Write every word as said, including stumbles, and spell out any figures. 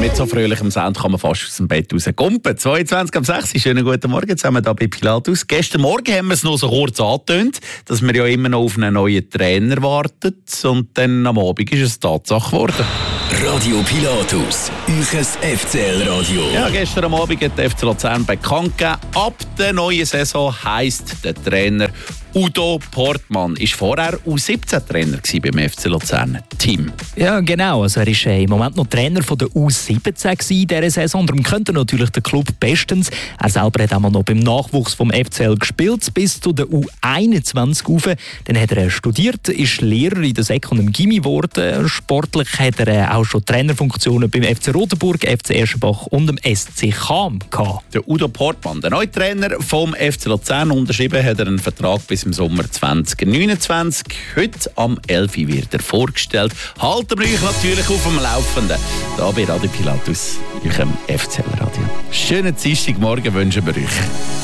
Mit so fröhlichem Sound kann man fast aus dem Bett rauskumpen. zweiundzwanzig ab sechs. Schönen guten Morgen zusammen hier bei Pilatus. Gestern Morgen haben wir es noch so kurz angetönt, dass wir ja immer noch auf einen neuen Trainer warten. Und dann am Abend ist es Tatsache geworden. Radio Pilatus, euch F C L-Radio. Ja, gestern am Abend hat der F C Luzern bekannt gegeben, ab der neuen Saison heisst der Trainer Udo Portmann. Ist vorher U siebzehn Trainer beim F C Luzern Team. Ja, genau. Also er ist im Moment noch Trainer von der U siebzehn in dieser Saison. Darum könnte natürlich der Club bestens. Er selber hat auch mal noch beim Nachwuchs vom F C L gespielt, bis zu der U einundzwanzig rauf. Dann hat er studiert, ist Lehrer in der Sek und im Gymi geworden. Sportlich hat er auch schon Trainerfunktionen beim F C Rotenburg, F C Eschenbach und dem S C Cham gehabt. Der Udo Portmann, der neue Trainer vom F C Luzern, unterschrieben hat er einen Vertrag bis im Sommer zwanzig neunundzwanzig. Heute am elf Uhr wird er vorgestellt. Halten wir euch natürlich auf dem Laufenden. Hier bei Radio Pilatus, eurem F C L-Radio. Schönen Dienstagmorgen wünschen wir euch.